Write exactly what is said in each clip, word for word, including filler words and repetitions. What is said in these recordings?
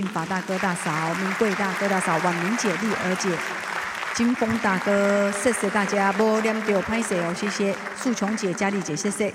法大哥大嫂、明贵大哥大嫂、婉明姐、丽儿姐、金峰大哥，谢谢大家，无念到拍摄哦，谢谢。素琼姐、佳丽姐，谢谢。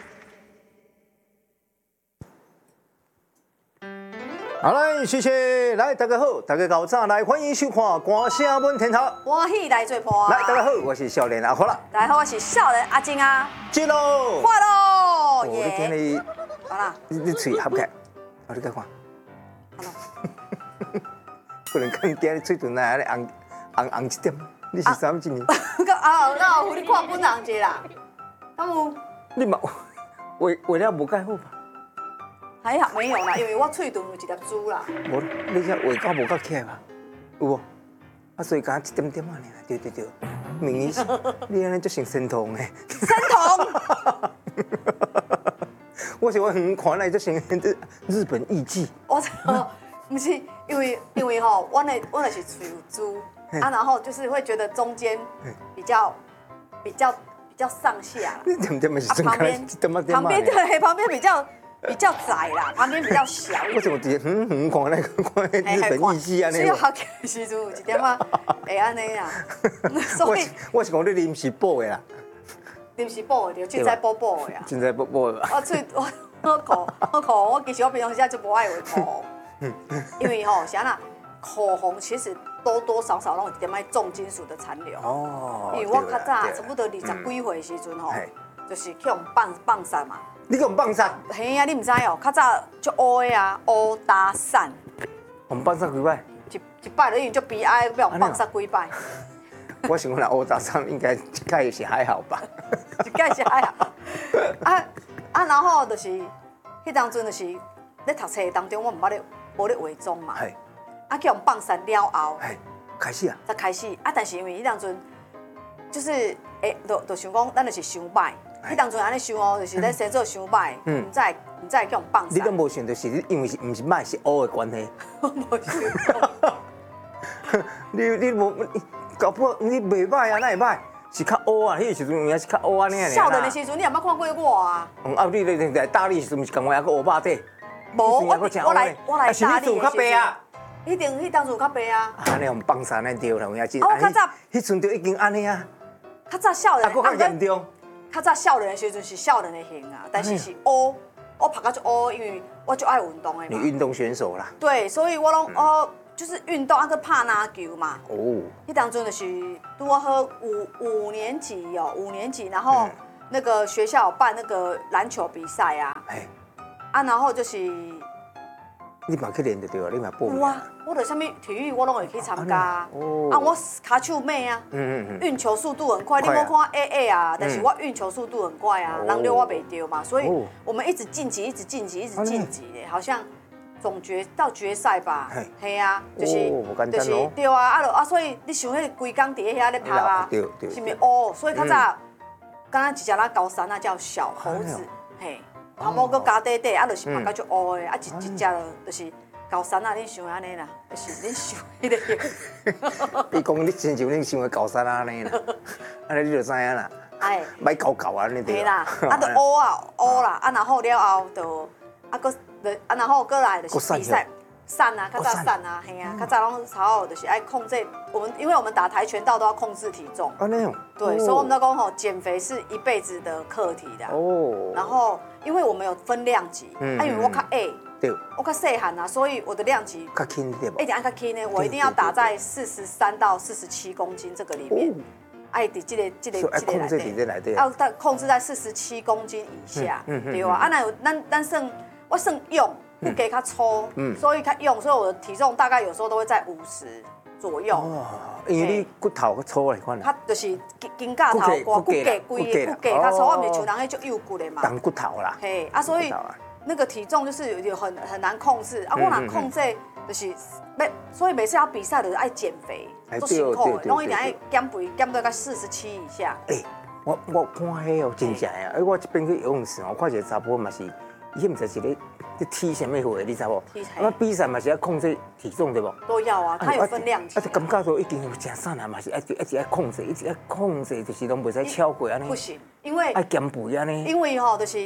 好来，谢谢，来大家好，大家搞早来，欢迎收看《歌声问天头》， 欢喜来做伴。 来，大家好，我是少年阿花啦。 大家好，我是少年阿晶啊。 接喽， 快喽！ 哦，你今日好啦， 你你嘴合起，我你看看。 好了。 不能看今日嘴唇啊，安尼红红红一点，你是啥物一年？ 个啊，那有你看本人者啦，敢有？ 你嘛为为了无介好吧？ 还好没有啦，因为我喙唇有一粒珠啦。 无，你这画到无够起来吧？有无？啊，所以敢一点点啊，对对对，明年你安尼足像神童诶。 神童。 我是我远看来足像日日本艺伎。 我操，不是因为因为吼，我那我那是喙有珠啊，然后就是会觉得中间比较比较比较上下啦。 你点点嘛是旁边旁边对，旁边比较。比较窄啦，旁边比较小。 为什么直接远远看那个看日本艺伎啊？ 所以学的时阵有一点仔会安尼啦。 所以我是讲你临时补的啦。 临时补的，就在补补的啊。 现在补补的。 我喙我我口我口我其实我平常时就不爱画口红，因为吼像那口红其实多多少少拢有一点仔重金属的残留。哦。因为我较早差不多二十几岁的时阵吼，就是去用放放散嘛。 你用放散？ 嘿啊，你唔知哦，较早就乌的啊，乌搭散。 我们放散几摆？ 一一摆就已经就悲哀，不要放散几摆。 我想讲，乌搭散应该一概是还好吧？ 一概是还好。啊啊，然后就是迄当阵就是咧读册当中，我唔捌咧无咧化妆嘛。系。啊，去用放散了后， 系开始啊。 才开始啊，但是因为迄当阵就是诶，就就想讲，咱就是想歹。迄当阵安尼想哦，就是咧生做想歹，唔知唔知去用放散。 你都无想到是你，因为是唔是歹是乌的关系。 我无想。 你你无搞不好你袂歹啊，哪会歹？是较乌啊，迄个时阵也是较乌安尼。 少年的时阵，你也捌看过我啊？ 嗯，啊，你你来大力时阵是共我还个乌巴底？ 无，我我来我来大力的时阵。 啊？ 一定迄当阵较白啊。 安尼用放散安对啦，有影真。 我较早， 迄阵就已经安尼啊。 较早少年。 啊，佫较严重。 较早少年的时阵是少年的型啊，但是是乌，我拍到就乌，因为我就爱运动的嘛。 你运动选手啦。 对，所以我拢哦，就是运动啊，去拍篮球嘛。哦。迄当阵就是拄好五五年级哦，五年级，然后那个学校有办那个篮球比赛啊。哎。啊，然后就是。 你嘛去练就对了，你嘛报名。 有啊，我著啥物体育我拢会去参加。哦。啊，我骹手美啊。嗯嗯嗯。运球速度很快，你无看 A A 啊，但是我运球速度很快啊，人溜我袂丢嘛，所以我们一直晋级，一直晋级，一直晋级的，好像总决到决赛吧。嘿啊，就是就是对啊，啊啊，所以你想迄规工伫咧遐咧拍啊，是咪哦？所以较早，刚刚一只那高山那叫小猴子，嘿。头毛搁加短短，啊，就是拍到足乌的，啊，一一只就是高山啊，恁想安尼啦，就是恁想迄个。 你讲你亲像恁想的高山安尼啦，安尼你就知影啦。哎，歹高高啊，你对。 嘿啦，啊，就乌啊乌啦，啊，然后了后就啊，搁啊，然后搁来就是比赛。散啊，较早散啊，嘿啊，较早拢超好，就是爱控制我们，因为我们打跆拳道都要控制体重。啊，那样。对，所以我们都讲吼，减肥是一辈子的课题的。哦。然后，因为我们有分量级，啊，因为我较矮，对，我较细汉啊，所以我的量级较轻一点。 一定爱较轻呢，我一定要打在四十三到四十七公斤这个里面。爱伫这个这个这个来底。 要在控制在四十七公斤以下，对啊。啊，那有咱咱算我算用。骨骼较粗，嗯，所以较用，所以我的体重大概有时候都会在五十左右。哦， 因为你骨头较粗来款。 它就是筋架头瓜，骨骼规个骨骼较粗，我唔是像人迄种幼骨的嘛。 长骨头啦。 嘿，啊，所以那个体重就是有很很难控制，啊，我若控制就是每，所以每次要比赛就是爱减肥，做辛苦的，拢一定爱减肥，减到个四十七以下。诶， 我我看迄哦，真正呀，哎，我这边去游泳池，我看一个查甫嘛是，伊唔知是咧。你踢什么货？你知无？啊，比赛嘛是要控制体重对不？ 都要啊，它有分量级。 啊，就感觉说已经真瘦啦嘛，是一直一直要控制，一直要控制，就是拢袂使超过安尼。 不行，因为爱减肥安尼。 因为吼，就是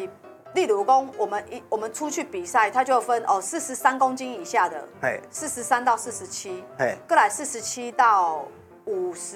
例如讲，我们一我们出去比赛，它就分哦，四十三公斤以下的，四十三到四十七，过来四十七到五十